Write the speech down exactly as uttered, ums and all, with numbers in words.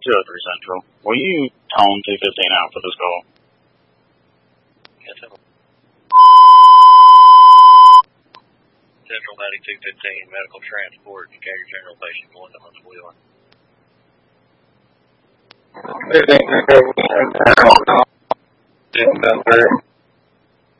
two oh three Central. Will you tone two fifteen out for this call? Yes, sir. Central ninety-two fifteen, medical transport, Decatur General Patient one to Hunts Wheeler. fifteen,